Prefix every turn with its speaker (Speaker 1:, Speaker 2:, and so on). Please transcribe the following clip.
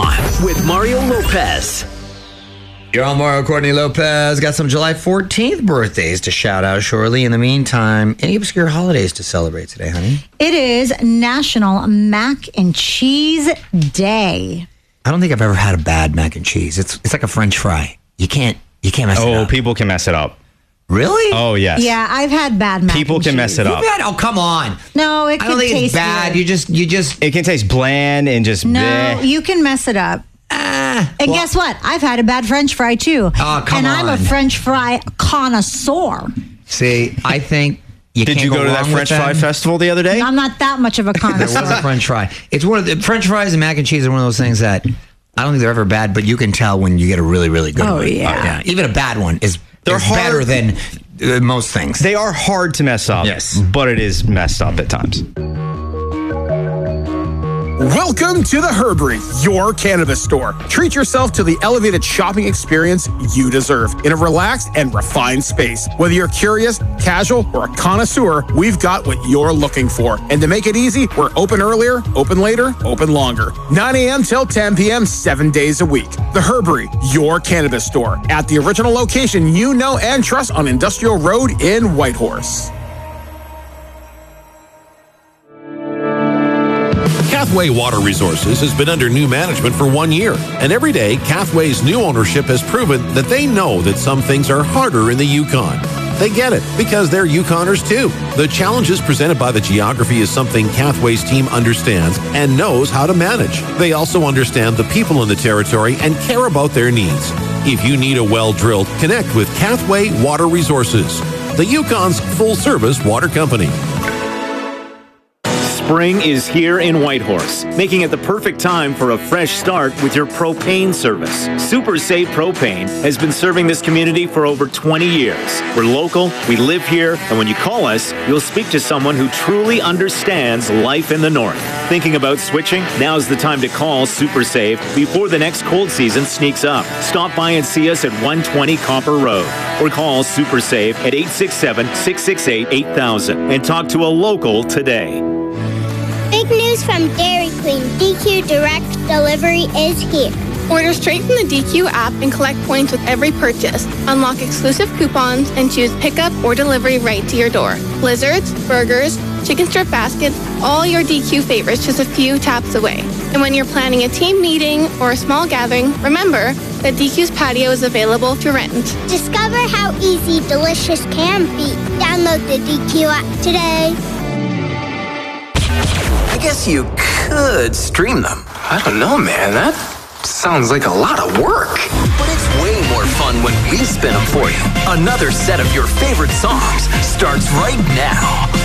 Speaker 1: On with Mario Lopez.
Speaker 2: You're on Mario Courtney Lopez. Got some July 14th birthdays to shout out shortly. In the meantime, any obscure holidays to celebrate today, honey?
Speaker 3: It is National Mac and Cheese Day.
Speaker 2: I don't think I've ever had a bad mac and cheese. It's like a French fry. You can't mess it up.
Speaker 4: Oh, people can mess it up.
Speaker 2: Really?
Speaker 4: Oh, yes.
Speaker 3: Yeah, I've had bad mac
Speaker 4: People
Speaker 3: and
Speaker 4: can
Speaker 3: cheese.
Speaker 4: mess it up.
Speaker 2: Oh, come on.
Speaker 3: No, it
Speaker 2: I
Speaker 3: can
Speaker 2: don't think
Speaker 3: taste
Speaker 2: it's bad.
Speaker 3: good.
Speaker 2: You just.
Speaker 4: It can taste bland and just
Speaker 3: No,
Speaker 4: bleh.
Speaker 3: you can mess it up. And guess what? I've had a bad French fry too.
Speaker 2: Oh, come
Speaker 3: and
Speaker 2: on.
Speaker 3: I'm a French fry connoisseur.
Speaker 2: See, I think you
Speaker 4: Did
Speaker 2: can't
Speaker 4: you go to that
Speaker 2: wrong with
Speaker 4: French fry festival the other day?
Speaker 3: I'm not that much of a
Speaker 2: There was
Speaker 3: connoisseur.
Speaker 2: a French fry. It's one of the French fries and mac and cheese are one of those things that I don't think they're ever bad, but you can tell when you get a really, really good one.
Speaker 3: Yeah.
Speaker 2: Even a bad one is
Speaker 4: They're
Speaker 2: better
Speaker 4: hard.
Speaker 2: than most things.
Speaker 4: They are hard to mess up.
Speaker 2: Yes.
Speaker 4: But it is messed up at times.
Speaker 5: Welcome to the Herbery, your cannabis store. Treat yourself to the elevated shopping experience you deserve in a relaxed and refined space. Whether you're curious, casual, or a connoisseur, we've got what you're looking for. And to make it easy, we're open earlier, open later, open longer. 9 a.m. till 10 p.m., 7 days a week. The Herbery, your cannabis store. At the original location you know and trust on Industrial Road in Whitehorse.
Speaker 6: Cathway Water Resources has been under new management for 1 year, and every day, Cathway's new ownership has proven that they know that some things are harder in the Yukon. They get it, because they're Yukoners too. The challenges presented by the geography is something Cathway's team understands and knows how to manage. They also understand the people in the territory and care about their needs. If you need a well drilled, connect with Cathway Water Resources, the Yukon's full-service water company.
Speaker 7: Spring is here in Whitehorse, making it the perfect time for a fresh start with your propane service. Super Safe Propane has been serving this community for over 20 years. We're local, we live here, and when you call us, you'll speak to someone who truly understands life in the north. Thinking about switching? Now's the time to call Super Safe before the next cold season sneaks up. Stop by and see us at 120 Copper Road, or call Super Safe at 867-668-8000 and talk to a local today.
Speaker 8: Big news from Dairy Queen. DQ Direct Delivery is here.
Speaker 9: Order straight from the DQ app and collect points with every purchase. Unlock exclusive coupons and choose pickup or delivery right to your door. Blizzards, burgers, chicken strip baskets, all your DQ favorites just a few taps away. And when you're planning a team meeting or a small gathering, remember that DQ's patio is available to rent.
Speaker 8: Discover how easy delicious can be. Download the DQ app today.
Speaker 1: I guess you could stream them.
Speaker 10: I don't know, man. That sounds like a lot of work.
Speaker 1: But it's way more fun when we spin them for you. Another set of your favorite songs starts right now.